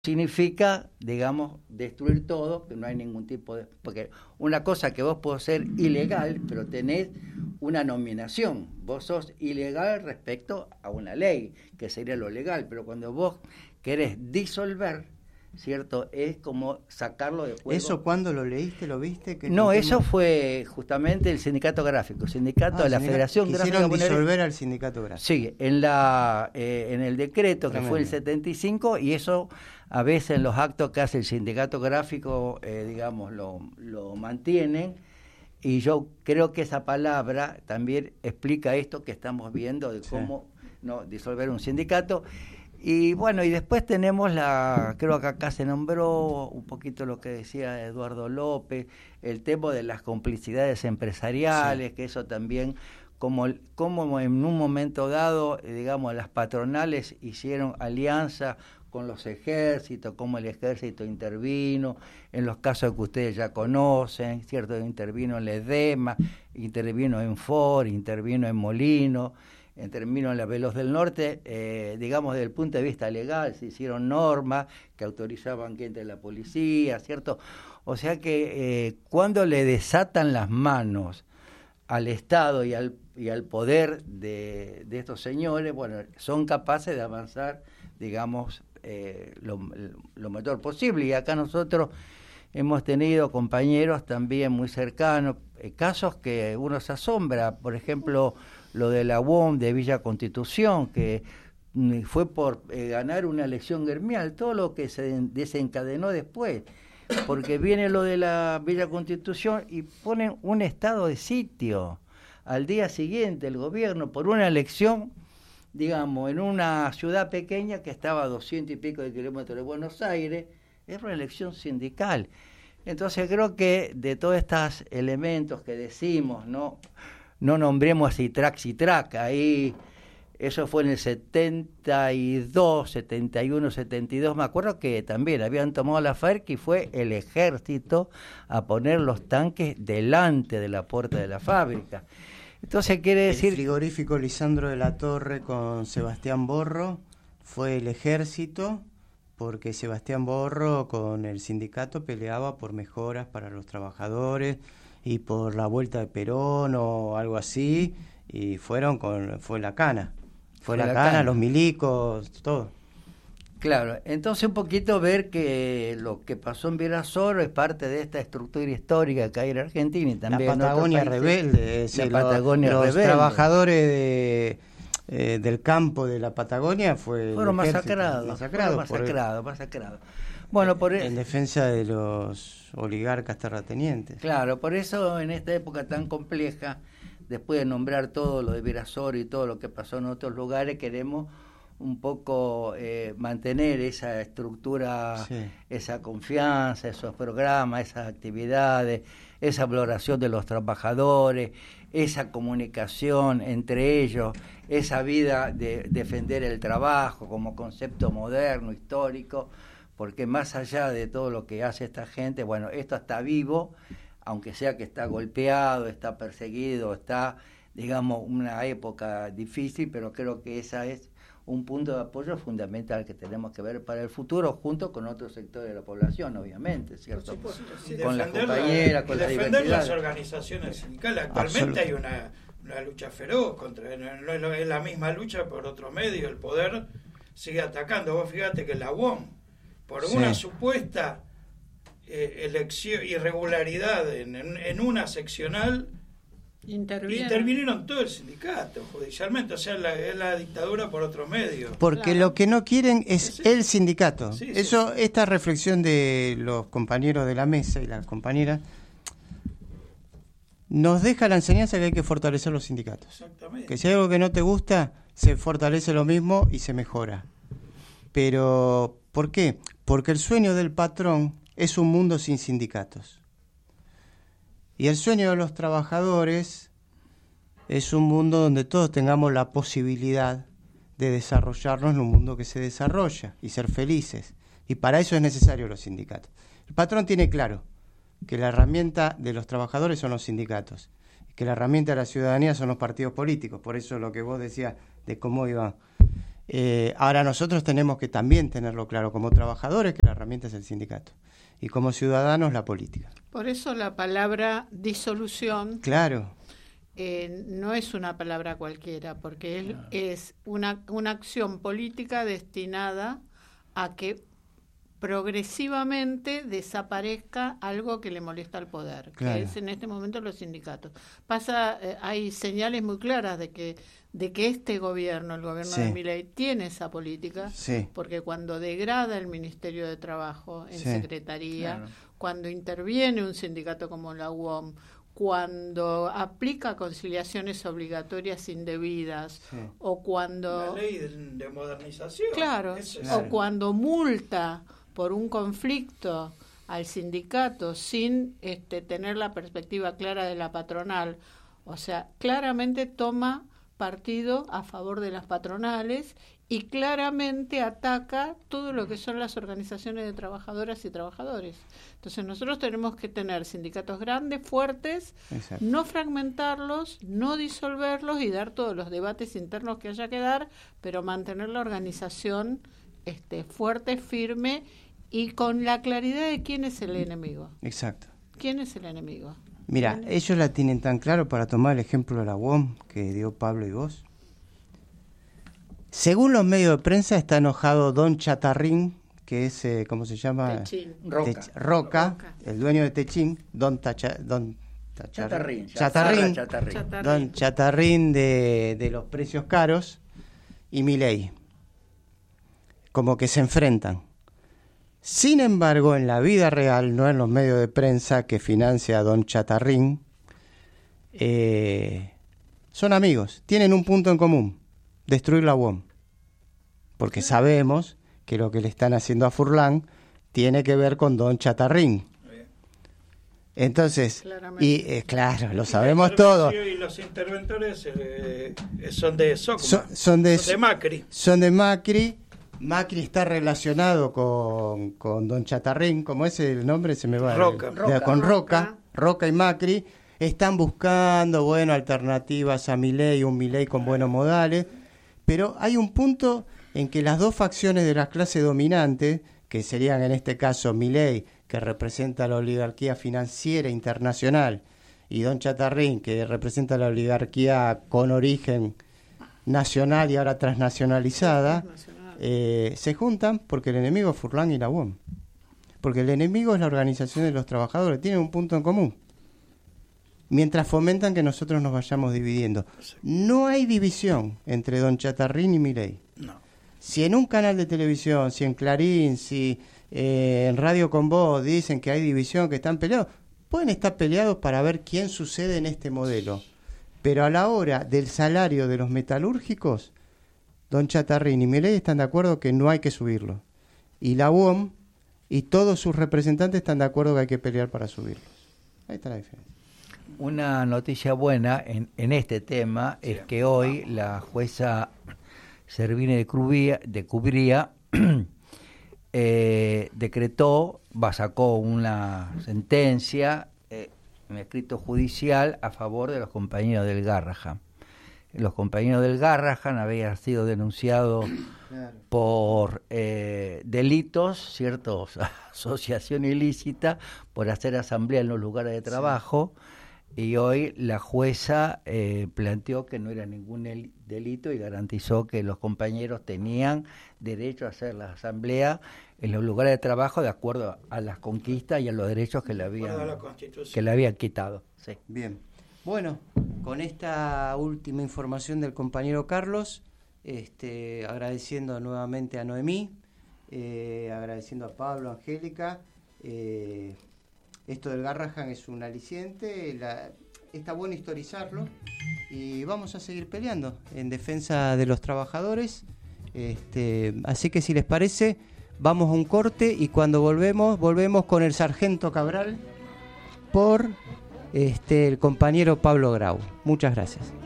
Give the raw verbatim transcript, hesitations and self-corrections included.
significa, digamos, destruir todo, que no hay ningún tipo de... Porque una cosa que vos podés ser ilegal, pero tenés una nominación. Vos sos ilegal respecto a una ley, que sería lo legal, pero cuando vos querés disolver, ¿cierto? Es como sacarlo de juego. ¿Eso cuándo lo leíste, lo viste? ¿Qué No, tema? eso fue justamente el sindicato gráfico, sindicato ah, de la sindicato, Federación Gráfica. Quisieron disolver al sindicato gráfico. Sí, en, la, eh, en el decreto Tremendo. Que fue el setenta y cinco, y eso a veces en los actos que hace el sindicato gráfico, eh, digamos, lo, lo mantienen, y yo creo que esa palabra también explica esto que estamos viendo de cómo sí. no disolver un sindicato. Y bueno, y después tenemos la, creo que acá se nombró un poquito lo que decía Eduardo López, el tema de las complicidades empresariales, sí. que eso también, como, como en un momento dado, digamos, las patronales hicieron alianza con los ejércitos, cómo el ejército intervino, en los casos que ustedes ya conocen, ¿cierto? Intervino en Ledesma, intervino en Ford, intervino en Molino, intervino en la Veloz del Norte, eh, digamos, desde el punto de vista legal, se hicieron normas que autorizaban que entre la policía, ¿cierto? O sea que eh, cuando le desatan las manos al Estado y al, y al poder de, de estos señores, bueno, son capaces de avanzar, digamos, eh, lo, lo mejor posible. Y acá nosotros hemos tenido compañeros también muy cercanos, eh, casos que uno se asombra, por ejemplo, lo de la U O M de Villa Constitución, que fue por eh, ganar una elección gremial, todo lo que se desencadenó después, porque viene lo de la Villa Constitución y ponen un estado de sitio. Al día siguiente el gobierno, por una elección, digamos, en una ciudad pequeña que estaba a doscientos y pico de kilómetros de Buenos Aires, era una elección sindical. Entonces creo que de todos estos elementos que decimos, ¿no? No nombremos a Citrac Citrac, ahí, eso fue en el setenta y dos, setenta y uno, setenta y dos, me acuerdo que también habían tomado la F A E R C y fue el ejército a poner los tanques delante de la puerta de la fábrica. Entonces quiere decir... El frigorífico Lisandro de la Torre con Sebastián Borro fue el ejército, porque Sebastián Borro con el sindicato peleaba por mejoras para los trabajadores y por la vuelta de Perón o algo así, y fueron con fue la cana, fue, fue la, la cana, cana, los milicos, todo. Claro, entonces un poquito ver que lo que pasó en Virasoro es parte de esta estructura histórica que hay en Argentina y también la Patagonia rebelde, la Patagonia los, rebelde. Los trabajadores de eh, del campo de la Patagonia fue fueron masacrados, masacrados, masacrados, masacrados. Bueno, por en defensa de los oligarcas terratenientes. Claro, por eso en esta época tan compleja, después de nombrar todo lo de Virasoro y todo lo que pasó en otros lugares, queremos un poco eh, mantener esa estructura, sí. esa confianza, esos programas, esas actividades, esa valoración de los trabajadores, esa comunicación entre ellos, esa vida de defender el trabajo como concepto moderno, histórico, porque más allá de todo lo que hace esta gente, bueno, esto está vivo, aunque sea que está golpeado, está perseguido, está, digamos, una época difícil, pero creo que esa es un punto de apoyo fundamental que tenemos que ver para el futuro, junto con otros sectores de la población, obviamente, ¿cierto? Por supuesto, sí, con las compañeras, con la diversidad. Defender las organizaciones sindicales. Actualmente hay una, una lucha feroz, contra no es, es la misma lucha por otro medio, el poder sigue atacando. Vos fíjate que la U O M, por sí. una supuesta eh, elección, irregularidad en, en, en una seccional, intervinieron. intervinieron todo el sindicato judicialmente, o sea, la, es la dictadura por otro medio. Porque claro. lo que no quieren es sí, el sindicato. Sí, Eso, sí. Esta reflexión de los compañeros de la mesa y las compañeras nos deja la enseñanza que hay que fortalecer los sindicatos. Exactamente. Que si hay algo que no te gusta, se fortalece lo mismo y se mejora. Pero, ¿por qué? Porque el sueño del patrón es un mundo sin sindicatos. Y el sueño de los trabajadores es un mundo donde todos tengamos la posibilidad de desarrollarnos en un mundo que se desarrolla y ser felices. Y para eso es necesario los sindicatos. El patrón tiene claro que la herramienta de los trabajadores son los sindicatos, que la herramienta de la ciudadanía son los partidos políticos. Por eso lo que vos decías de cómo iban Eh, ahora nosotros tenemos que también tenerlo claro como trabajadores, que la herramienta es el sindicato, y como ciudadanos la política. Por eso la palabra disolución, claro, eh, no es una palabra cualquiera, porque es, es una, una acción política destinada a que progresivamente desaparezca algo que le molesta al poder, claro. que es en este momento los sindicatos. Pasa, eh, hay señales muy claras de que de que este gobierno, el gobierno sí. de Milei, tiene esa política, sí. porque cuando degrada el Ministerio de Trabajo en sí. Secretaría, claro. cuando interviene un sindicato como la U O M, cuando aplica conciliaciones obligatorias indebidas, sí. o cuando... La ley de, de modernización. Claro, es o cuando multa por un conflicto al sindicato sin este, tener la perspectiva clara de la patronal, o sea, claramente toma partido a favor de las patronales y claramente ataca todo lo que son las organizaciones de trabajadoras y trabajadores. Entonces nosotros tenemos que tener sindicatos grandes, fuertes, exacto. no fragmentarlos, no disolverlos y dar todos los debates internos que haya que dar, pero mantener la organización este, fuerte, firme y con la claridad de quién es el enemigo. Exacto. ¿Quién es el enemigo? Mira, ellos la tienen tan claro, para tomar el ejemplo de la U O M que dio Pablo y vos. Según los medios de prensa, está enojado Don Chatarrín, que es, eh, ¿cómo se llama? Techín. Roca. Tech, Roca, Roca, el dueño de Techín, Don, Tacha, Don Tachar, Chatarrín, Chatarrín, Chatarrín. Chatarrín. Don Chatarrín de, de los precios caros y Milei. Como que se enfrentan. Sin embargo, en la vida real, no en los medios de prensa que financia a Don Chatarrín, eh, son amigos, tienen un punto en común, destruir la U O M. Porque sabemos que lo que le están haciendo a Furlan tiene que ver con Don Chatarrín. Entonces, Claramente. y eh, claro, lo sabemos todos. Y los interventores eh, son de Socma, son, son, de, son de Macri. Son de Macri. Macri está relacionado con, con Don Chatarrín, ¿cómo es el nombre? Se me va. Roca. El, Roca. Con Roca, Roca y Macri están buscando, bueno, alternativas a Milei, un Milei con buenos modales, pero hay un punto en que las dos facciones de la clase dominante, que serían en este caso Milei, que representa la oligarquía financiera internacional, y Don Chatarrín, que representa la oligarquía con origen nacional y ahora transnacionalizada, Eh, se juntan porque el enemigo es Furlan y la U O M. Porque el enemigo es la organización de los trabajadores, tienen un punto en común. Mientras fomentan que nosotros nos vayamos dividiendo. No hay división entre Don Chatarrín y Milei. No. Si en un canal de televisión, si en Clarín, si eh, en Radio con Vos dicen que hay división, que están peleados, pueden estar peleados para ver quién sucede en este modelo. Pero a la hora del salario de los metalúrgicos, Don Chatarrín y Milei están de acuerdo que no hay que subirlo. Y la U O M y todos sus representantes están de acuerdo que hay que pelear para subirlos. Ahí está la diferencia. Una noticia buena en, en este tema sí. es que hoy la jueza Servine de Cubría, de Cubría eh, decretó, va, sacó una sentencia, eh, un escrito judicial a favor de los compañeros del Garrahan. Los compañeros del Garrahan habían sido denunciados claro. por eh, delitos, ciertos, asociación ilícita, por hacer asamblea en los lugares de trabajo, sí. y hoy la jueza eh, planteó que no era ningún delito y garantizó que los compañeros tenían derecho a hacer la asamblea en los lugares de trabajo de acuerdo a las conquistas y a los derechos que le habían, que le habían quitado. Sí. Bien. Bueno, con esta última información del compañero Carlos, este, agradeciendo nuevamente a Noemí, eh, agradeciendo a Pablo, Angélica, eh, esto del Garrahan es un aliciente, la, está bueno historizarlo y vamos a seguir peleando en defensa de los trabajadores, este, así que si les parece, vamos a un corte y cuando volvemos, volvemos con el sargento Cabral por... Este, el compañero Pablo Grau. Muchas gracias.